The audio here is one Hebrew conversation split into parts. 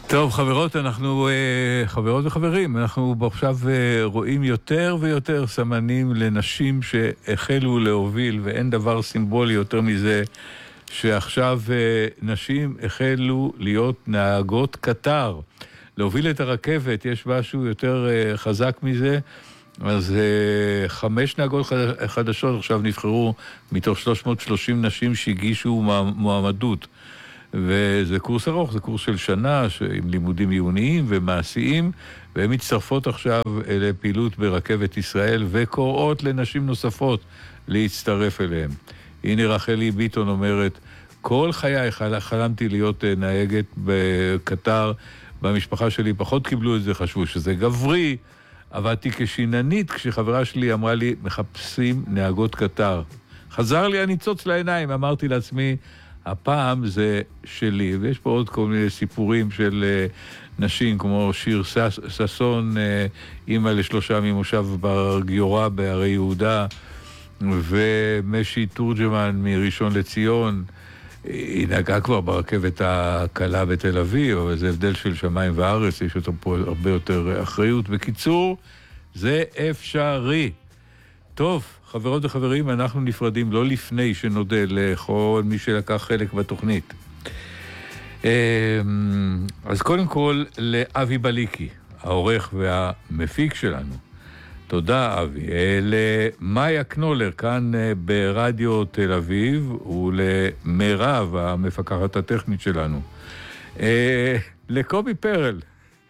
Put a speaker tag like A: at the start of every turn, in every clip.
A: טוב, חברות וחברים, אנחנו עכשיו רואים יותר ויותר סמנים לנשים שהחלו להוביל, ואין דבר סימבולי יותר מזה, שעכשיו נשים החלו להיות נהגות קטר. להוביל את הרכבת, יש משהו יותר חזק מזה, אז 5 נהגות חדשות עכשיו נבחרו מתוך 330 נשים שהגישו מועמדות. וזה קורס ארוך, זה קורס של שנה עם לימודים עיוניים ומעשיים, והן מצטרפות עכשיו לפעילות ברכבת ישראל וקוראות לנשים נוספות להצטרף אליהם. הנה רחלי ביטון אומרת, כל חיי חלמתי להיות נהגת בקטר, במשפחה שלי פחות קיבלו את זה, חשבו שזה גברי, עבדתי כשיננית כשחברה שלי אמרה לי, מחפשים נהגות קטר. חזר לי הניצוץ לעיניים, אמרתי לעצמי, הפעם זה שלי, ויש פה עוד כל מיני סיפורים של נשים, כמו שיר ססון, אימא ל3 ממושב בר גיורא בערי יהודה, ומשי תורג'מן מראשון לציון, היא נהגה כבר ברכבת הקלה בתל אביב, אבל זה הבדל של שמיים וארץ, יש יותר פה הרבה יותר אחריות. בקיצור, זה אפשרי. טוב, חברות וחברים, אנחנו נפרדים לא לפני שנודה לכל מי שלקח חלק בתוכנית. אז קודם כל לאבי בליקי, העורך והמפיק שלנו. תודה אבי. למאיה קנולר כאן ברדיו תל אביב, ולמירב המפקחת הטכנית שלנו. לקובי פרל.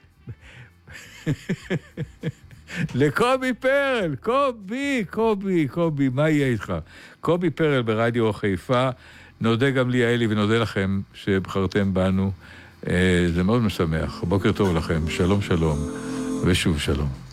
A: לקובי פרל, קובי, מה יהיה איתך? קובי פרל ברדיו חיפה, נודה גם לי יעלי ונודה לכם שבחרתם בנו, זה מאוד משמח, בוקר טוב לכם, שלום ושוב שלום.